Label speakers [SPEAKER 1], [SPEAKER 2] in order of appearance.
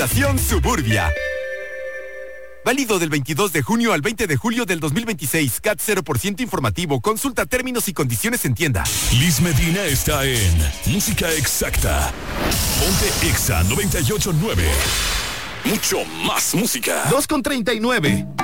[SPEAKER 1] Estación Suburbia. Válido del 22 de junio al 20 de julio del 2026. CAT 0% informativo. Consulta términos y condiciones en tienda.
[SPEAKER 2] Liz Medina está en Música Exacta. Ponte Exa 98.9. Mucho más música.
[SPEAKER 1] 2:39.